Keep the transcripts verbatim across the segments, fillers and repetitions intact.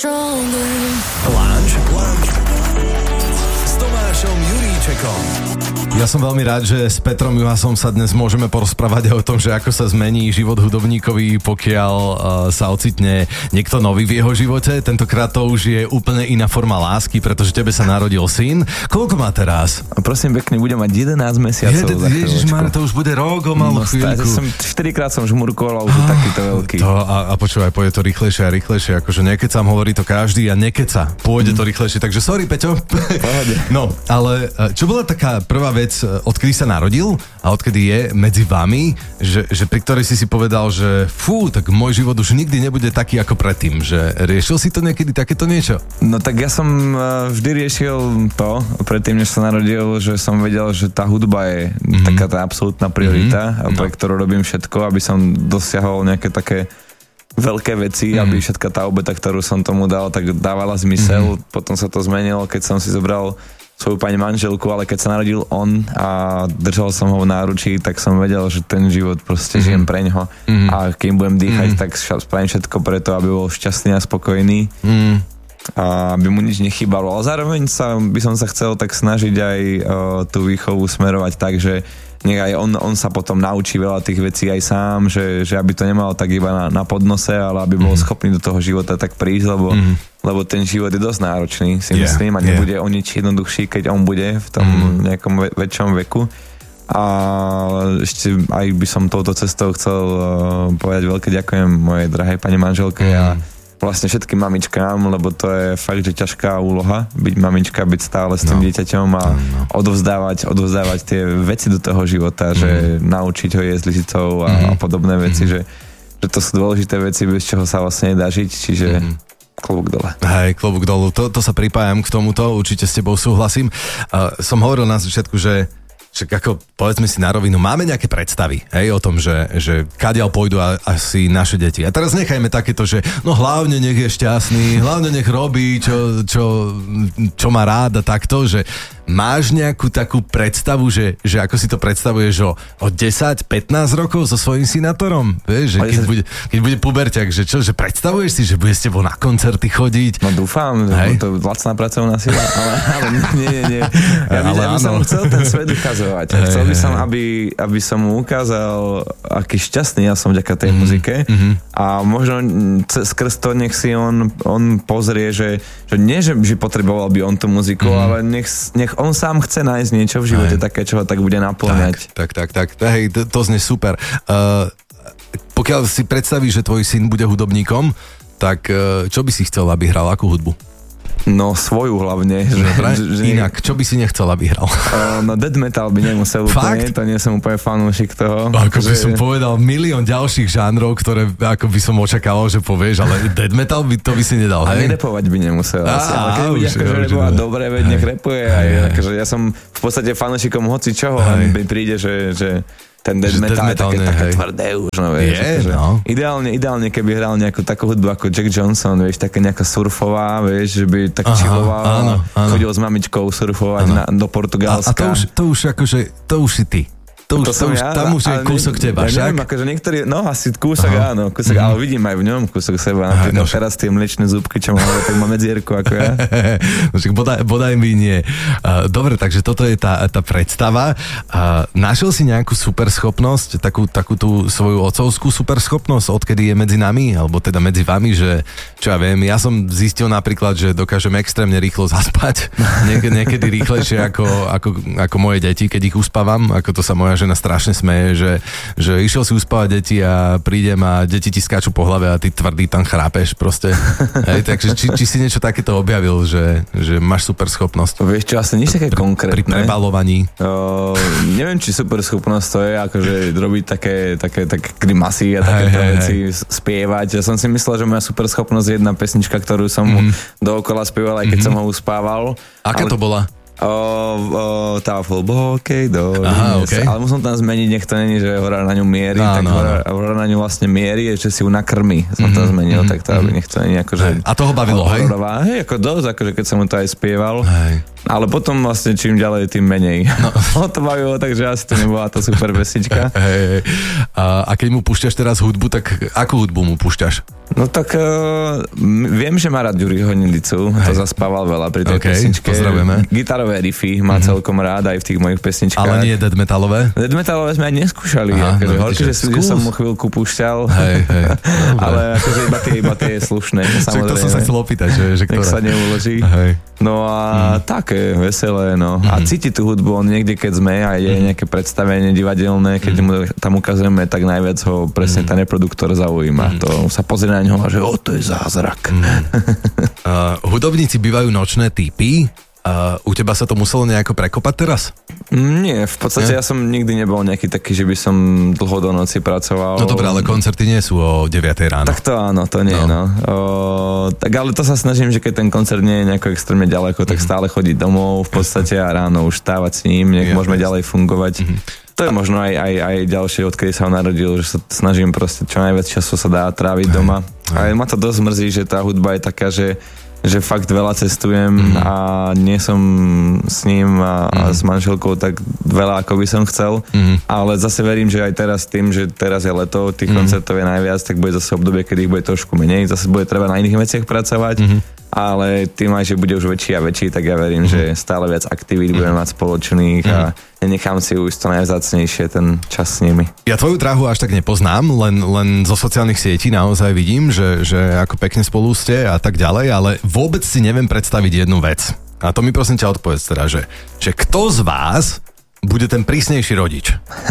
Lunch, lunch s Tomášom Juríčekom. Ja som veľmi rád, že s Petrom Juhasom sa dnes môžeme porozprávať o tom, že ako sa zmení život hudobníkovi, pokiaľ uh, sa ocitne niekto nový v jeho živote. Tentokrát to už je úplne iná forma lásky, pretože tebe sa narodil syn. Koľko má teraz? Prosím pekne, budem mať jedenásť mesiacov. Je, Ježišmar, to už bude rok o malú no, chvíľku. Som štyrikrát som žmurkoval a už je oh, takýto veľký. To, a, a počúvaj, pôjde to rýchlejšie a rýchlejšie, akože nekecam, hovorí to každý a nekeca. Pôjde mm. to rýchlejšie, takže sorry, Peťo. Pohode. No, ale čo bola taká prvá vec, odkedy sa narodil a odkedy je medzi vami, že, že pri ktorej si si povedal, že fú, tak môj život už nikdy nebude taký ako predtým, že riešil si to niekedy takéto niečo? No tak ja som vždy riešil to, predtým než sa narodil, že som vedel, že tá hudba je mm-hmm. taká tá absolútna priorita, mm-hmm. pre ktorú robím všetko, aby som dosiahol nejaké také veľké veci, mm. aby všetka tá obeta, ktorú som tomu dal, tak dávala zmysel. Mm-hmm. Potom sa to zmenilo, keď som si zobral svoju pani manželku, ale keď sa narodil on a držal som ho v náručí, tak som vedel, že ten život proste mm-hmm. žijem preňho mm-hmm. a kým budem dýchať, mm-hmm. tak spravím všetko preto, aby bol šťastný a spokojný mm-hmm. a aby mu nič nechýbalo. Ale zároveň sa, by som sa chcel tak snažiť aj uh, tú výchovu smerovať tak, že nech aj on, on sa potom naučí veľa tých vecí aj sám, že, že aby to nemalo tak iba na, na podnose, ale aby bol mm. schopný do toho života tak prísť, lebo, mm. lebo ten život je dosť náročný, si yeah, myslím, a nebude yeah. o nič jednoduchší, keď on bude v tom mm. nejakom ve- väčšom veku. A ešte aj by som touto cestou chcel uh, povedať veľké ďakujem mojej drahej pani manželke mm. a vlastne všetkým mamičkám, lebo to je fakt, že ťažká úloha byť mamička, byť stále s tým no. dieťaťom a no. odovzdávať, odovzdávať tie veci do toho života, mm. že naučiť ho jesť lisicou a, mm. a podobné veci, mm. že, že to sú dôležité veci, bez čoho sa vlastne nedá žiť, čiže mm. klobúk dole. Hej, klobúk dolu, to, to sa pripájam k tomuto, určite s tebou súhlasím. Uh, som hovoril na začiatku, že Však ako, povedzme si na rovinu, máme nejaké predstavy, hej, o tom, že, že kadiaľ pôjdu a, asi naše deti. A teraz nechajme takéto, že no hlavne nech je šťastný, hlavne nech robí, čo, čo, čo má rád a takto, že máš nejakú takú predstavu, že, že ako si to predstavuješ o, o desať pätnásť rokov so svojím synátorom? Vieš, že keď bude, keď bude puberťak, že čo, že predstavuješ si, že bude s tebou na koncerty chodiť? No dúfam, že to je lacná pracovná sila, ale, ale nie, nie, nie. Ja by, ja by som chcel ten svet ukazovať. Hey, chcel by som, aby, aby som mu ukázal, aký šťastný ja som vďaka tej mm, muzike mm-hmm. a možno skrz to nech si on, on pozrie, že, že nie, že, že potreboval by on tú muziku, mm. ale nech, nech on sám chce nájsť niečo v živote, hey. také, čo ho tak bude naplňať. Tak, tak, tak, tak. Hej, to, to znie super. Uh, pokiaľ si predstavíš, že tvoj syn bude hudobníkom, tak uh, čo by si chcel, aby hral? Akú hudbu? No svoju hlavne. Že, že, inak, čo by si nechcel, aby hral? Uh, no death metal by nemusel úplne, to nie som úplne fanúšik toho. Ako že... by som povedal milión ďalších žánrov, ktoré ako by som očakával, že povieš, ale death metal by, to by si nedal, hej? Ani repovať by nemusel. Á, asi, ale keď bude akože repovať dobre, veď nech repuje. Aj, akože ja som v podstate fanúšikom hoci čoho, len mi príde, že... že ten death metal je také, také tvrdé už, no vieš. Je, no. Ideálne, ideálne, keby hral nejakú takú hudbu ako Jack Johnson, vieš, také nejaká surfová, vieš, že by tak čiloval, chodil s mamičkou surfovať na, do Portugalska. A, a to už, to už akože, to už si ty. To už, to to už, ja, tam už je kúsok teba, ja však? Neviem, akože niektorí, no asi kúsok Aha. áno, kúsok, mm. ale vidím aj v ňom kúsok seba. Aha, no, teraz tie mliečne zúbky, čo máme, tak má medzierku ako ja. No však bodaj, bodaj mi nie. Uh, dobre, takže toto je tá, tá predstava. Uh, našiel si nejakú superschopnosť, takú, takú tú svoju otcovskú superschopnosť, odkedy je medzi nami, alebo teda medzi vami, že čo ja viem, ja som zistil napríklad, že dokážem extrémne rýchlo zaspať. Niekedy, niekedy rýchlejšie ako, ako, ako moje deti, keď ich uspávam, ako to sa moja žena strašne smeje, že, že išiel si uspávať deti a prídem a deti ti skáču po hlave a ty tvrdý tam chrápeš proste. Hej, takže či, či si niečo takéto objavil, že, že máš super schopnosť? Vieš čo, asi nič také konkrétne. Pri prebalovaní. Uh, neviem, či super schopnosť to je, akože robiť také, také, také grimasy a takéto hey, veci, hey. spievať. Ja som si myslel, že moja super schopnosť je jedna pesnička, ktorú som mu mm. dookola spieval, aj keď mm-hmm. som ho uspával. Aká ale... to bola? O, o, tá hlbokej dole. Aha, okay. Ale musím tam zmeniť, nech to není, že hora na ňu mierí, no, tak no, hora, hora na ňu vlastne mierí, že si ju nakrmi. Som mm-hmm, to zmenil, mm-hmm, tak to aby nech to není akože... A to ho bavilo, hej? Hej, ako dosť, akože keď som mu to aj spieval. Hej. Ale potom vlastne čím ďalej, tým menej. No. On to bavilo, takže asi to nebola tá super pesnička. Hej, hej. A, a keď mu púšťaš teraz hudbu, tak akú hudbu mu púšťaš? No tak uh, viem, že má rád Ďuriho Nilicu, to zaspával veľa pri tej okay, pesničke. Pozdravujeme. Gitarové riffy má mm-hmm. celkom rád aj v tých mojich pesničkách. Ale nie death metalové? Death metalové sme aj neskúšali. Aha, akože, no, horky, že, že som mu chvíľku púšťal. Hej, hej. Ale akože iba tie, iba tie je slušné. Samozrejme. To som sa chcel opýtať, že, že ktorá. Nech sa neuloží. Hej. No a mm. také veselé, no. Mm. A cíti tú hudbu, on niekde, keď sme a je mm. nejaké predstavenie divadelné, keď mm. mu tam ukazujeme, tak najviac ho presne mm. ten reproduktor zaujíma. Mm. To sa pozrie na ňo a že o, to je zázrak. Mm. uh, hudobníci bývajú nočné typy. Uh, u teba sa to muselo nejako prekopať teraz? Nie, v podstate ja, ja som nikdy nebol nejaký taký, že by som dlho do noci pracoval. No dobré, ale koncerty nie sú o deviatej ráno. Tak to áno, to nie, no. no. O, tak ale to sa snažím, že keď ten koncert nie je nejako extrémne ďaleko, tak mm-hmm. stále chodiť domov v podstate a ráno už stávať s ním, nech ja, môžeme ďalej fungovať. Mm-hmm. To je možno aj, aj, aj ďalšie, odkedy sa ho narodil, že sa snažím proste čo najviac času sa dá tráviť aj, doma. Aj. A ma to dosť mrzí, že tá hudba je taká, že že fakt veľa cestujem mm. a nie som s ním a, mm. a s manželkou tak veľa, ako by som chcel, mm. ale zase verím, že aj teraz tým, že teraz je leto, tých mm. koncertov je najviac, tak bude zase obdobie, kedy ich bude trošku menej, zase bude treba na iných veciach pracovať, mm. ale tým aj, že bude už väčší a väčší, tak ja verím, mm. že stále viac aktivít budeme mať spoločných mm. a nenechám si už to najvzácnejšie ten čas s nimi. Ja tvoju dráhu až tak nepoznám, len, len zo sociálnych sietí naozaj vidím, že, že ako pekne spolu ste a tak ďalej, ale vôbec si neviem predstaviť jednu vec. A to mi prosím ťa odpovedz teda, že, že kto z vás bude ten prísnejší rodič?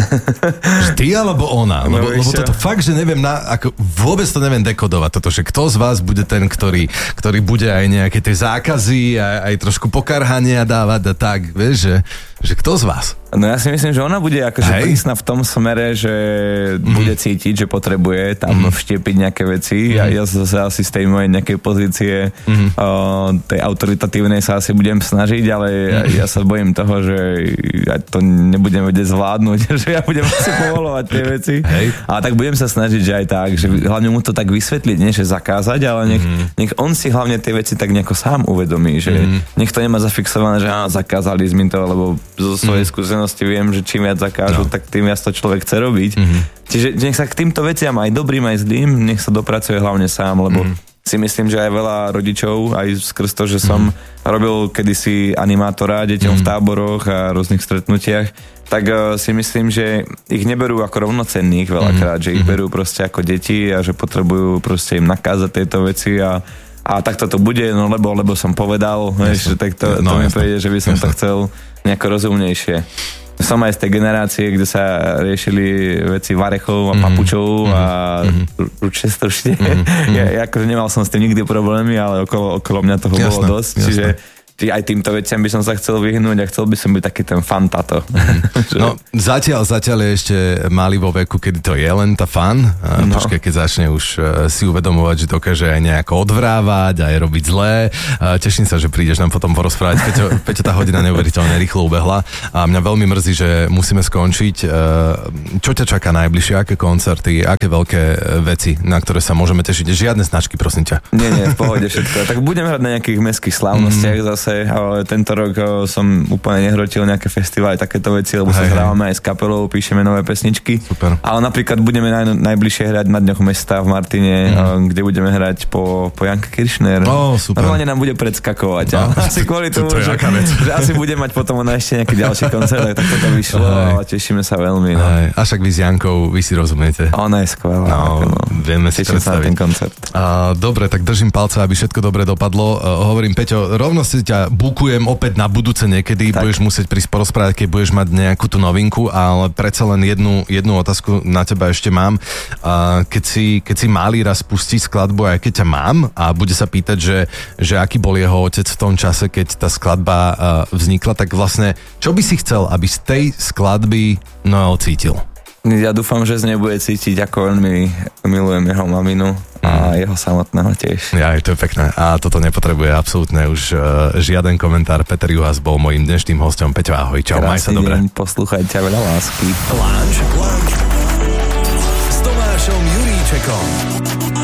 Ty alebo ona? Lebo, lebo toto fakt, že neviem, na, ako, vôbec to neviem dekodovať toto, že kto z vás bude ten, ktorý, ktorý bude aj nejaké tie zákazy, aj, aj trošku pokarhania dávať a tak, vieš, že, že kto z vás? No ja si myslím, že ona bude akože prísna v tom smere, že mm. bude cítiť, že potrebuje tam mm. vštepiť nejaké veci. Mm. Ja, ja zase asi z tej mojej nejakej pozície mm. o, tej autoritatívnej sa asi budem snažiť, ale mm. ja, ja sa bojím toho, že ja to nebudem vedieť zvládnuť, že ja budem asi povolovať tie veci. Hej. A tak budem sa snažiť, že aj tak, že hlavne mu to tak vysvetliť, nie že zakázať, ale nech, mm. nech on si hlavne tie veci tak nejako sám uvedomí, že mm. nech to nemá zafixované, že á, zakázali sme to, lebo zo svojej mm. skúsenosti viem, že čím viac zakážu, no. tak tým viac to človek chce robiť. Mm-hmm. Čiže nech sa k týmto veciam aj dobrým, aj zlým, nech sa dopracuje hlavne sám, lebo mm-hmm. si myslím, že aj veľa rodičov, aj skrz to, že som mm-hmm. robil kedysi animátora deťom mm-hmm. v táboroch a rôznych stretnutiach, tak uh, si myslím, že ich neberú ako rovnocenných veľakrát, mm-hmm. že ich berú proste ako deti a že potrebujú proste im nakázať tieto veci a a takto to bude, no lebo, lebo som povedal, vieš, že tak to, no, to mi príde, že by som jasne. To chcel nejako rozumnejšie. Som aj z tej generácie, kde sa riešili veci varechov a mm-hmm. papučov a mm-hmm. ručestočne. Mm-hmm. Ja, ja akože nemal som s tým nikdy problémy, ale okolo, okolo mňa toho jasne, bolo dosť, jasne. Čiže aj týmto veciam by som sa chcel vyhnúť a chcel by som byť taký ten fan tato. No zatiaľ, zatiaľ je ešte malý vo veku, kedy to je len tá fan. No. Počkaj, keď začne už si uvedomovať, že dokáže aj nejako odvrávať, aj robiť zlé. Teším sa, že prídeš nám potom porozprávať. Peťo, Peťo, tá hodina neuveriteľne rýchlo ubehla a mňa veľmi mrzí, že musíme skončiť. Čo ťa čaká najbližšie? Aké koncerty? Aké veľké veci, na ktoré sa môžeme tešiť? Žiadne značky, prosím ťa. Nie, nie, v pohode všetko. Tak budem hrať na nejakých mestských slávnostiach mm. zase. Ale tento rok som úplne nehrotil nejaké festivály, takéto veci, lebo sa hrávame aj s kapelou, píšeme nové pesničky. Super. Ale napríklad budeme naj, najbližšie hrať na Dňoch mesta v Martine, mm. kde budeme hrať po, po Janke Kiršner. Oh, super. Normálne nám bude predskakovať. No. Asi kvôli tomu, to, to že, že asi bude mať potom ona ešte nejaký ďalší koncert, tak toto vyšlo a tešíme sa veľmi. No. A však vy s Jankou, vy si rozumiete. Ona je skvelá. No, no. Vieme si predstaviť. Ten koncert. A, dobre, tak držím palce, aby všetko dobre dopadlo. Uh, hovorím, Peťo, rovno si ťa bukujem opäť na budúce niekedy, tak. Budeš musieť prísť porozprávať, keď budeš mať nejakú tú novinku, ale predsa len jednu, jednu otázku na teba ešte mám. Uh, keď, si, keď si mali raz pustiť skladbu, aj keď ťa mám a bude sa pýtať, že, že aký bol jeho otec v tom čase, keď tá skladba uh, vznikla, tak vlastne, čo by si chcel, aby z tej skladby Noel cítil? Ja dúfam, že z nej bude cítiť, ako veľmi milujem jeho maminu a jeho samotného tiež. Ja, to je pekné. A toto nepotrebuje absolútne už uh, žiaden komentár. Peter Juhas bol mojím dnešným hosťom. Peťo, ahoj, čau, krásny maj sa dobre. Deň, poslúchajte, veľa lásky. Lunch, lunch s Tomášom Juríčekom.